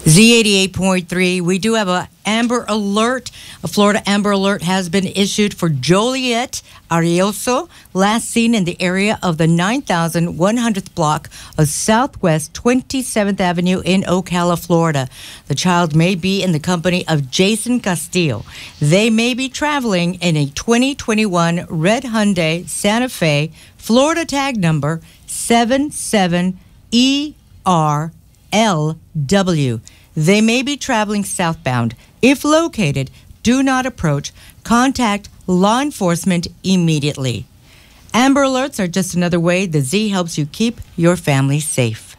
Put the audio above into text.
Z88.3, we do have a Amber Alert. A Florida Amber Alert has been issued for Joliet Arioso, last seen in the area of the 9,100th block of Southwest 27th Avenue in Ocala, Florida. The child may be in the company of Jason Castillo. They may be traveling in a 2021 red Hyundai Santa Fe, Florida tag number 77ERLW. They may be traveling southbound. If located, do not approach. Contact law enforcement immediately. Amber Alerts are just another way the Z helps you keep your family safe.